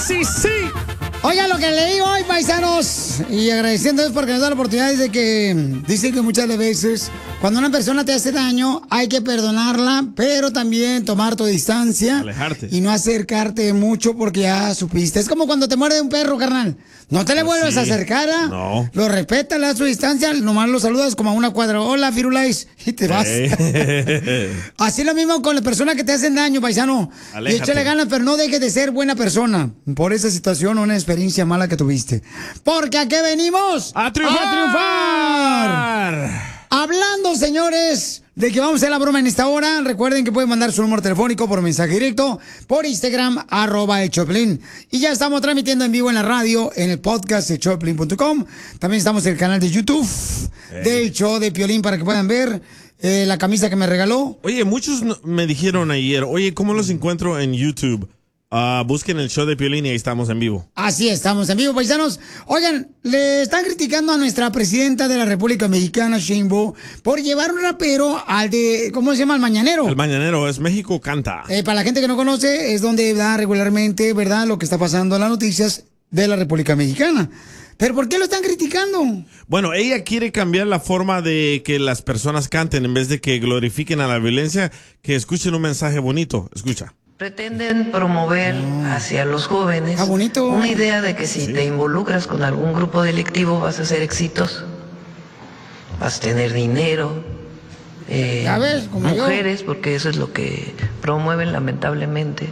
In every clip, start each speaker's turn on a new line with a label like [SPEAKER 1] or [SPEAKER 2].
[SPEAKER 1] sí, sí.
[SPEAKER 2] Oigan, lo que leí hoy, paisanos, y agradeciéndoles porque nos da la oportunidad de que dicen que muchas veces cuando una persona te hace daño hay que perdonarla, pero también tomar tu distancia.
[SPEAKER 1] Alejarte.
[SPEAKER 2] Y no acercarte mucho porque ya supiste. Es como cuando te muerde un perro, carnal. No te le vuelves a acercar, ¿ah?
[SPEAKER 1] No.
[SPEAKER 2] Lo respeta, le das su distancia, nomás lo saludas como a una cuadra. Hola, Firulais, y te vas. Así lo mismo con las personas que te hacen daño, paisano.
[SPEAKER 1] Aléjate.
[SPEAKER 2] Y échale ganas, pero no dejes de ser buena persona por esa situación o una experiencia mala que tuviste. Porque ¿a qué venimos?
[SPEAKER 1] ¡A triunfar!
[SPEAKER 2] ¡A triunfar! Hablando, señores, de que vamos a hacer la broma en esta hora, recuerden que pueden mandar su número telefónico por mensaje directo, por Instagram, @el Choplin. Y ya estamos transmitiendo en vivo en la radio, en el podcast de Choplin.com. También estamos en el canal de YouTube del show de Piolín para que puedan ver la camisa que me regaló.
[SPEAKER 1] Oye, muchos me dijeron ayer, oye, ¿cómo los encuentro en YouTube? Busquen el show de Piolín y ahí estamos en vivo.
[SPEAKER 2] Así estamos en vivo, paisanos. Oigan, le están criticando a nuestra presidenta de la República Mexicana, Sheinbaum, por llevar un rapero al de, ¿cómo se llama? Al Mañanero.
[SPEAKER 1] El Mañanero es México Canta.
[SPEAKER 2] Para la gente que no conoce, es donde da regularmente, ¿verdad?, lo que está pasando en las noticias de la República Mexicana. ¿Pero por qué lo están criticando?
[SPEAKER 1] Bueno, ella quiere cambiar la forma de que las personas canten en vez de que glorifiquen a la violencia, que escuchen un mensaje bonito. Escucha.
[SPEAKER 3] Pretenden promover hacia los jóvenes una idea de que si te involucras con algún grupo delictivo vas a ser exitoso, vas a tener dinero, mujeres, porque eso es lo que promueven lamentablemente,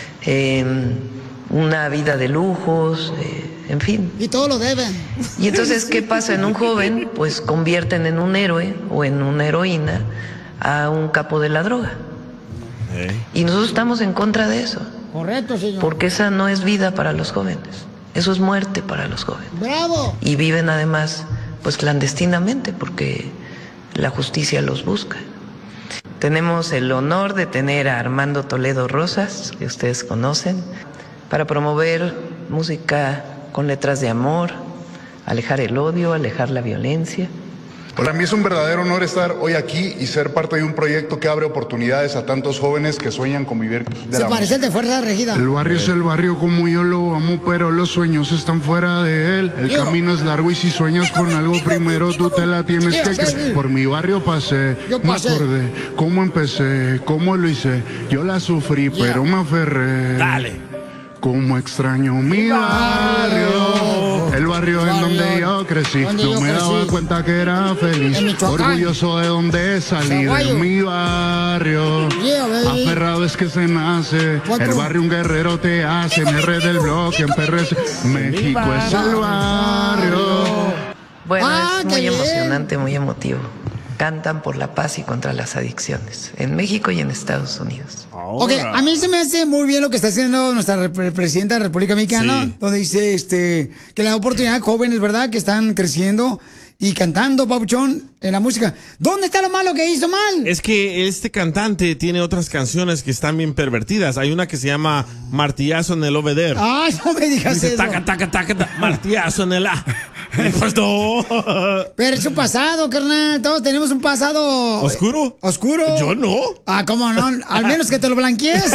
[SPEAKER 3] una vida de lujos, en fin.
[SPEAKER 2] Y todo lo deben.
[SPEAKER 3] Y entonces, ¿qué pasa en un joven? Pues convierten en un héroe o en una heroína a un capo de la droga. Y nosotros estamos en contra de eso.
[SPEAKER 2] Correcto, señor.
[SPEAKER 3] Porque esa no es vida para los jóvenes. Eso es muerte para los jóvenes.
[SPEAKER 2] ¡Bravo!
[SPEAKER 3] Y viven además, pues clandestinamente, porque la justicia los busca. Tenemos el honor de tener a Armando Toledo Rosas, que ustedes conocen, para promover música con letras de amor, alejar el odio, alejar la violencia.
[SPEAKER 4] Para mí es un verdadero honor estar hoy aquí y ser parte de un proyecto que abre oportunidades a tantos jóvenes que sueñan con vivir de
[SPEAKER 2] Se
[SPEAKER 4] la
[SPEAKER 2] parece al de Fuerza Regida.
[SPEAKER 5] El barrio es el barrio como yo lo amo, pero los sueños están fuera de él. El camino es largo y si sueñas con algo primero tú te la tienes que creer. Por mi barrio pasé, me acordé cómo empecé, cómo lo hice. Yo la sufrí, pero me aferré.
[SPEAKER 1] Dale.
[SPEAKER 5] Como extraño mi barrio, el barrio en donde yo crecí. No me daba cuenta que era feliz, orgulloso de donde salí, de mi barrio. Aferrado es que se nace, el barrio un guerrero te hace. En R del bloque, en PRS, México es el barrio.
[SPEAKER 3] Bueno, es muy emocionante, muy emotivo. Cantan por la paz y contra las adicciones, en México y en Estados Unidos.
[SPEAKER 2] Ok, a mí se me hace muy bien lo que está haciendo nuestra presidenta de la República Mexicana, donde dice que le da oportunidad a jóvenes, ¿verdad?, que están creciendo y cantando, papuchón, en la música. ¿Dónde está lo malo que hizo mal?
[SPEAKER 1] Es que este cantante tiene otras canciones que están bien pervertidas. Hay una que se llama Martillazo en el Obeder.
[SPEAKER 2] Ay, no me digas
[SPEAKER 1] dice,
[SPEAKER 2] eso.
[SPEAKER 1] Taca, taca, taca, taca, martillazo en el A. Pues no.
[SPEAKER 2] Pero es un pasado, carnal. Todos tenemos un pasado.
[SPEAKER 1] ¿Oscuro?
[SPEAKER 2] ¿Oscuro?
[SPEAKER 1] Yo no.
[SPEAKER 2] Ah, ¿cómo no? Al menos que te lo blanquees.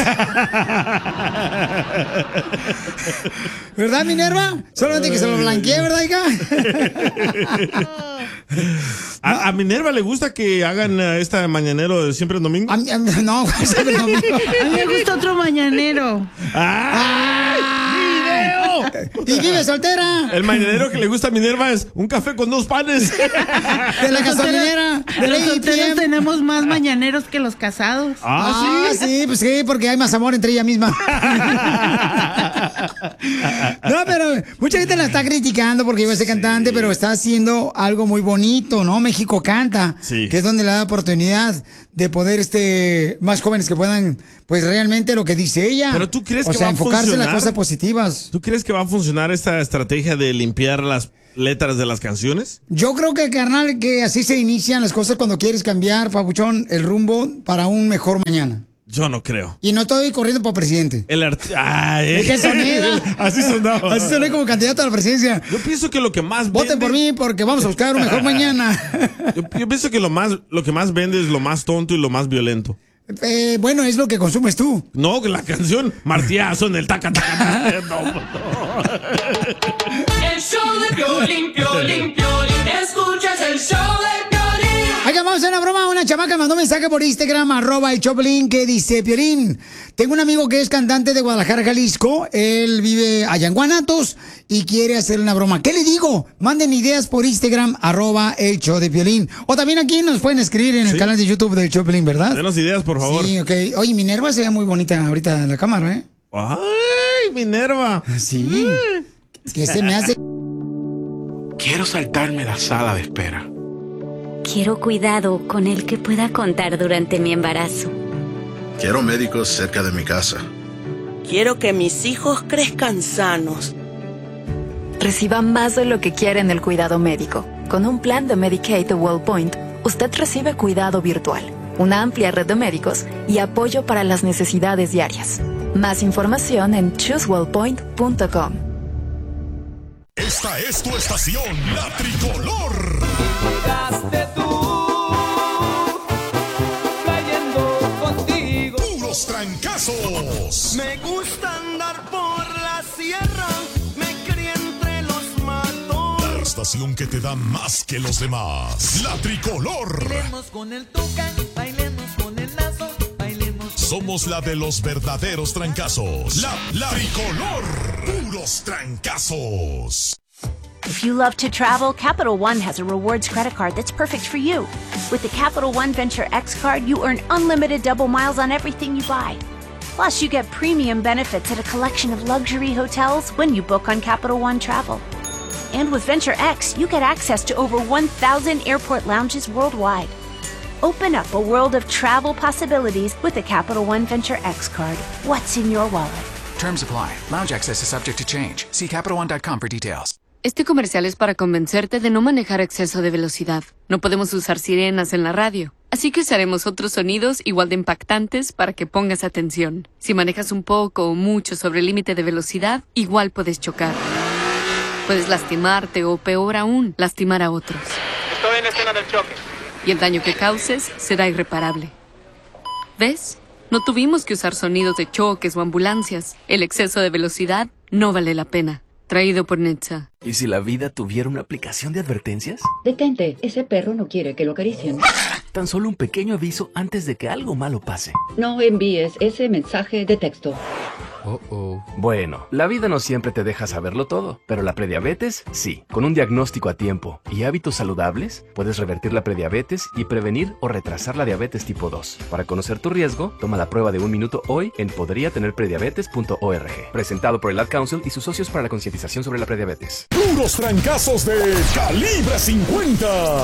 [SPEAKER 2] ¿Verdad, Minerva? Solamente que se lo blanquee, ¿verdad, hija?
[SPEAKER 1] ¿A Minerva le gusta que hagan esta mañanero de siempre en domingo?
[SPEAKER 2] No, siempre en domingo.
[SPEAKER 6] A mí me gusta otro mañanero.
[SPEAKER 2] ¿Y vive soltera?
[SPEAKER 1] El mañanero que le gusta a Minerva es un café con 2 panes.
[SPEAKER 2] De la gasolinera.
[SPEAKER 6] Los solteros tenemos más mañaneros que los casados.
[SPEAKER 2] Sí, pues sí, porque hay más amor entre ella misma. No, pero mucha gente la está criticando porque iba a ser cantante, pero está haciendo algo muy bonito, ¿no? México Canta, que es donde le da oportunidad de poder más jóvenes que puedan, pues realmente lo que dice ella.
[SPEAKER 1] Pero tú crees que va a
[SPEAKER 2] enfocarse en las
[SPEAKER 1] funcionar?
[SPEAKER 2] cosas positivas.
[SPEAKER 1] ¿Tú crees que va a funcionar esta estrategia de limpiar las letras de las canciones?
[SPEAKER 2] Yo creo que, carnal, que así se inician las cosas cuando quieres cambiar, papuchón, el rumbo para un mejor mañana.
[SPEAKER 1] Yo no creo.
[SPEAKER 2] Y no estoy corriendo para presidente.
[SPEAKER 1] ¿Es
[SPEAKER 2] que sonera?
[SPEAKER 1] Así sonaba.
[SPEAKER 2] Así soné como candidato a la presidencia.
[SPEAKER 1] Yo pienso que lo que más
[SPEAKER 2] Voten por mí porque vamos a buscar un mejor mañana.
[SPEAKER 1] Yo pienso que lo que más vende es lo más tonto y lo más violento.
[SPEAKER 2] Bueno, es lo que consumes tú.
[SPEAKER 1] No, la canción Martillazo en el taca, taca, taca. No.
[SPEAKER 7] El show de Piolín, Piolín, Piolín. Escuchas el show de Piolín.
[SPEAKER 2] Oiga, vamos a hacer una broma. Una chamaca mandó un mensaje por Instagram, @el_Choplin, que dice: Piolín, tengo un amigo que es cantante de Guadalajara, Jalisco. Él vive allá en Guanatos y quiere hacer una broma. ¿Qué le digo? Manden ideas por Instagram, @el_Piolín. O también aquí nos pueden escribir en el canal de YouTube del Choplin, ¿verdad?
[SPEAKER 1] Denos ideas, por favor.
[SPEAKER 2] Sí, ok. Oye, Minerva se ve muy bonita ahorita en la cámara, ¿eh?
[SPEAKER 1] ¡Ay, Minerva!
[SPEAKER 2] Sí. ¿Qué se me hace?
[SPEAKER 8] Quiero saltarme la sala de espera.
[SPEAKER 9] Quiero cuidado con el que pueda contar durante mi embarazo.
[SPEAKER 10] Quiero médicos cerca de mi casa.
[SPEAKER 11] Quiero que mis hijos crezcan sanos.
[SPEAKER 12] Reciba más de lo que quiere en el cuidado médico. Con un plan de Medicaid de WellPoint, usted recibe cuidado virtual, una amplia red de médicos y apoyo para las necesidades diarias. Más información en choosewellpoint.com.
[SPEAKER 13] Esta es tu estación, La Tricolor.
[SPEAKER 7] Llegaste tú, trayendo contigo
[SPEAKER 13] puros trancazos.
[SPEAKER 7] Me gusta andar por la sierra, me crié entre los matos.
[SPEAKER 13] La estación que te da más que los demás, La Tricolor.
[SPEAKER 7] Bailemos con el tucán, bailemos con el lazo, bailemos.
[SPEAKER 13] Somos la de los verdaderos trancazos. La Tricolor. Puros trancazos.
[SPEAKER 14] If you love to travel, Capital One has a rewards credit card that's perfect for you. With the Capital One Venture X card, you earn unlimited double miles on everything you buy. Plus, you get premium benefits at a collection of luxury hotels when you book on Capital One Travel. And with Venture X, you get access to over 1,000 airport lounges worldwide. Open up a world of travel possibilities with the Capital One Venture X card. What's in your wallet?
[SPEAKER 15] Terms apply. Lounge access is subject to change. See CapitalOne.com for details.
[SPEAKER 16] Este comercial es para convencerte de no manejar a exceso de velocidad. No podemos usar sirenas en la radio, así que usaremos otros sonidos igual de impactantes para que pongas atención. Si manejas un poco o mucho sobre el límite de velocidad, igual puedes chocar. Puedes lastimarte o, peor aún, lastimar a otros.
[SPEAKER 17] Estoy en la escena del choque.
[SPEAKER 16] Y el daño que causes será irreparable. ¿Ves? No tuvimos que usar sonidos de choques o ambulancias. El exceso de velocidad no vale la pena. Traído por Netza.
[SPEAKER 18] ¿Y si la vida tuviera una aplicación de advertencias?
[SPEAKER 19] Detente, ese perro no quiere que lo acaricien.
[SPEAKER 18] Tan solo un pequeño aviso antes de que algo malo pase.
[SPEAKER 19] No envíes ese mensaje de texto.
[SPEAKER 18] Bueno, la vida no siempre te deja saberlo todo, pero la prediabetes sí. Con un diagnóstico a tiempo y hábitos saludables, puedes revertir la prediabetes y prevenir o retrasar la diabetes tipo 2. Para conocer tu riesgo, toma la prueba de 1 minuto hoy en podriatenerprediabetes.org. Presentado por el Ad Council y sus socios para la concientización sobre la prediabetes.
[SPEAKER 13] Puros trancazos de Calibre 50.